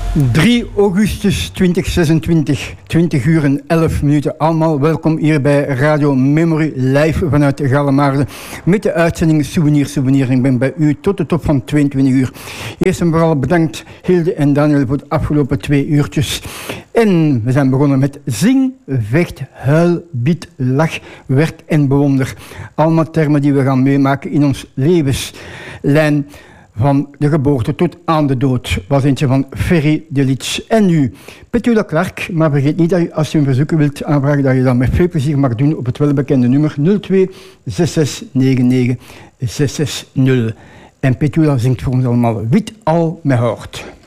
3 augustus 2026, 20 uur en 11 minuten. Allemaal welkom hier bij Radio Memory, live vanuit Gallemarde. Met de uitzending Souvenir. Ik ben bij u tot de top van 22 uur. Eerst en vooral bedankt Hilde en Daniel voor de afgelopen 2 uurtjes. En we zijn begonnen met zing, vecht, huil, bid, lach, werk en bewonder. Allemaal termen die we gaan meemaken in ons levenslijn. Van de geboorte tot aan de dood was eentje van Ferry de Litsch. En nu, Petula Clark, maar vergeet niet dat je, als je een verzoek wilt aanvragen, dat je dat met veel plezier mag doen op het welbekende nummer 02 6699 660. En Petula zingt voor ons allemaal Wit al met hart.